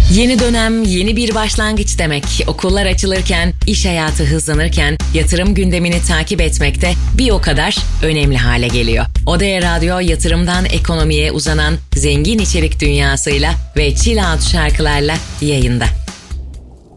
Yeni dönem, yeni bir başlangıç demek. Okullar açılırken, iş hayatı hızlanırken yatırım gündemini takip etmek de bir o kadar önemli hale geliyor. Odea Radyo yatırımdan ekonomiye uzanan zengin içerik dünyasıyla ve chill out şarkılarla yayında.